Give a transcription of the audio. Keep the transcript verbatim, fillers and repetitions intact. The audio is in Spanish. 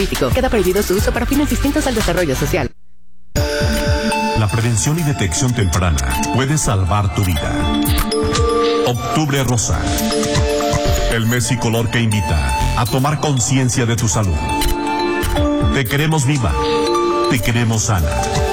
Queda prohibido su uso para fines distintos al desarrollo social. La prevención y detección temprana puede salvar tu vida. Octubre Rosa. El mes y color que invita a tomar conciencia de tu salud. Te queremos viva. Te queremos sana.